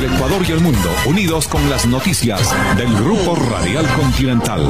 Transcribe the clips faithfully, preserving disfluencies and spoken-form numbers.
el Ecuador y el mundo, unidos con las noticias del Grupo Radial Continental.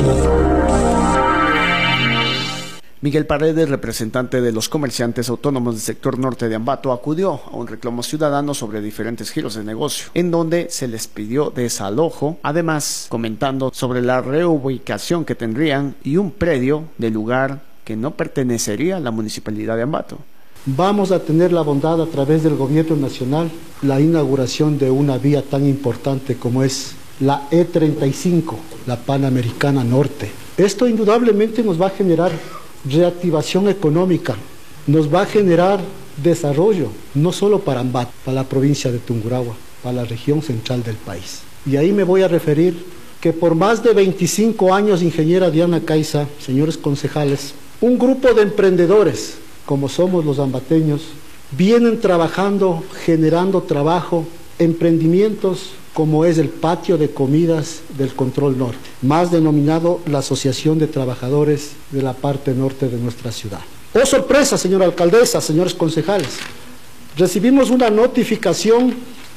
Miguel Paredes, representante de los comerciantes autónomos del sector norte de Ambato, acudió a un reclamo ciudadano sobre diferentes giros de negocio, en donde se les pidió desalojo, además comentando sobre la reubicación que tendrían y un predio del lugar que no pertenecería a la municipalidad de Ambato. Vamos a tener la bondad a través del gobierno nacional, la inauguración de una vía tan importante como es la E treinta y cinco, la Panamericana Norte. Esto indudablemente nos va a generar reactivación económica, nos va a generar desarrollo, no solo para Ambato, para la provincia de Tungurahua, para la región central del país. Y ahí me voy a referir que por más de veinticinco años, ingeniera Diana Caiza, señores concejales, un grupo de emprendedores, como somos los ambateños, vienen trabajando, generando trabajo, emprendimientos como es el patio de comidas del Control Norte, más denominado la Asociación de Trabajadores de la parte norte de nuestra ciudad. ¡Oh, sorpresa, señora alcaldesa, señores concejales! Recibimos una notificación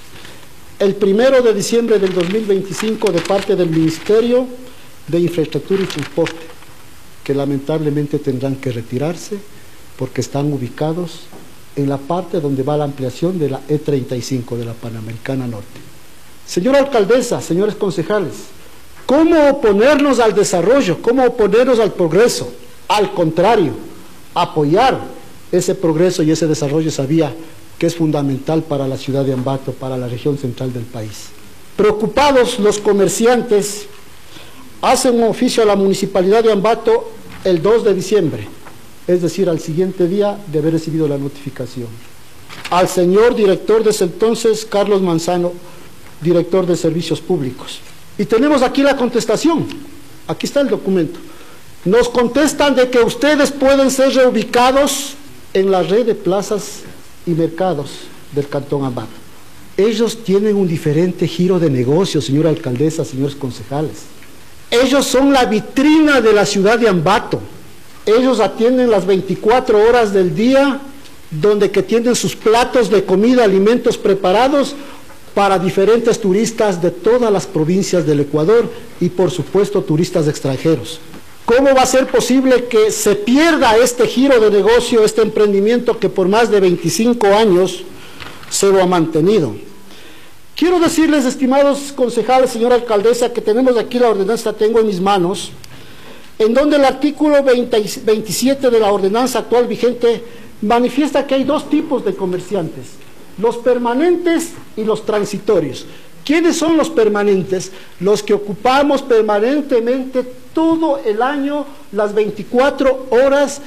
el primero de diciembre del dos mil veinticinco de parte del Ministerio de Infraestructura y Transporte, que lamentablemente tendrán que retirarse porque están ubicados en la parte donde va la ampliación de la E treinta y cinco de la Panamericana Norte. Señora alcaldesa, señores concejales, ¿cómo oponernos al desarrollo? ¿Cómo oponernos al progreso? Al contrario, apoyar ese progreso y ese desarrollo sabía que es fundamental para la ciudad de Ambato, para la región central del país. Preocupados los comerciantes, hacen un oficio a la municipalidad de Ambato el dos de diciembre, es decir, al siguiente día de haber recibido la notificación. Al señor director de ese entonces, Carlos Manzano, director de Servicios Públicos. Y tenemos aquí la contestación, aquí está el documento. Nos contestan de que ustedes pueden ser reubicados en la red de plazas y mercados del Cantón Ambato. Ellos tienen un diferente giro de negocio, señora alcaldesa, señores concejales. Ellos son la vitrina de la ciudad de Ambato. Ellos atienden las veinticuatro horas del día, donde que tienen sus platos de comida, alimentos preparados para diferentes turistas de todas las provincias del Ecuador y por supuesto turistas extranjeros. ¿Cómo va a ser posible que se pierda este giro de negocio, este emprendimiento que por más de veinticinco años se lo ha mantenido? Quiero decirles, estimados concejales, señora alcaldesa, que tenemos aquí la ordenanza, tengo en mis manos, en donde el artículo veintisiete de la ordenanza actual vigente manifiesta que hay dos tipos de comerciantes: los permanentes y los transitorios. ¿Quiénes son los permanentes? Los que ocupamos permanentemente todo el año, las veinticuatro horas,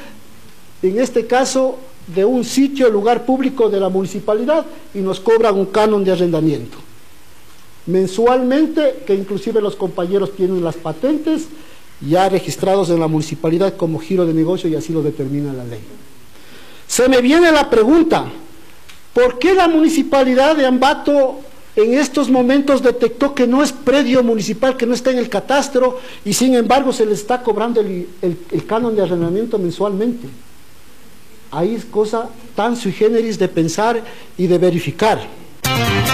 en este caso, de un sitio, lugar público de la municipalidad, y nos cobran un canon de arrendamiento mensualmente, que inclusive los compañeros tienen las patentes ya registrados en la municipalidad como giro de negocio y así lo determina la ley. Se me viene la pregunta: ¿por qué la municipalidad de Ambato en estos momentos detectó que no es predio municipal, que no está en el catastro, y sin embargo se le está cobrando el, el, el canon de arrendamiento mensualmente? Ahí es cosa tan sui generis de pensar y de verificar.